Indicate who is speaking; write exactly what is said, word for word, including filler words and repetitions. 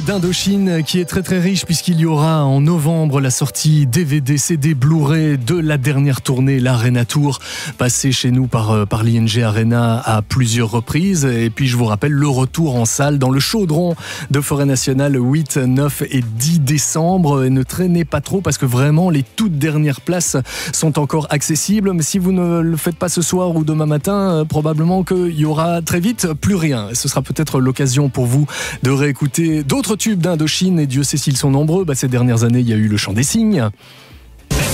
Speaker 1: D'Indochine qui est très très riche puisqu'il y aura en novembre la sortie D V D, C D, Blu-ray de la dernière tournée, l'Arena Tour, passée chez nous par, par l'I N G Arena à plusieurs reprises. Et puis je vous rappelle le retour en salle dans le Chaudron de Forêt Nationale le huit, neuf et dix décembre. Et ne traînez pas trop parce que vraiment les toutes dernières places sont encore accessibles. Mais si vous ne le faites pas ce soir ou demain matin, probablement qu'il y aura très vite plus rien. Ce sera peut-être l'occasion pour vous de réécouter d'autres tubes d'Indochine, et Dieu sait s'ils sont nombreux. Bah, ces dernières années, il y a eu Le Chant des Cygnes.